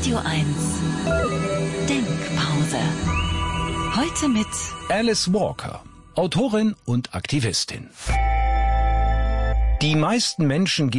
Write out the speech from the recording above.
Radio 1 Denkpause. Heute mit Alice Walker, Autorin und Aktivistin. Die meisten Menschen